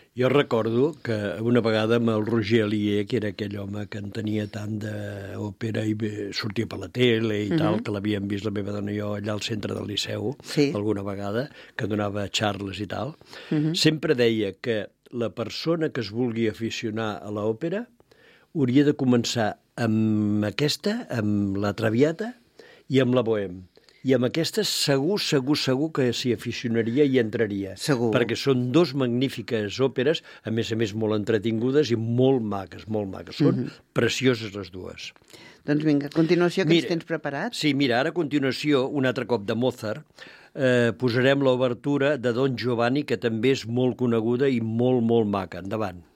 Jo recordo que una vegada amb el Roger Alier, que era aquell home que en tenia tant d'òpera i sortia per la tele i tal, que l'havíem vist la meva dona i jo allà al centre del Liceu, alguna vegada, que donava charles i tal, sempre deia que la persona que es vulgui aficionar a l'òpera hauria de començar amb aquesta, amb la Traviata i amb la Bohème. I amb aquestes segur que s'hi aficionaria i entraria. Segur. Perquè són dos magnífiques òperes, a més molt entretingudes i molt maques, molt maques. Són precioses les dues. Doncs vinga, a continuació, què ens tens preparat? Sí, mira, ara a continuació, un altre cop de Mozart, posarem l'obertura de Don Giovanni, que també és molt coneguda i molt maca. Endavant.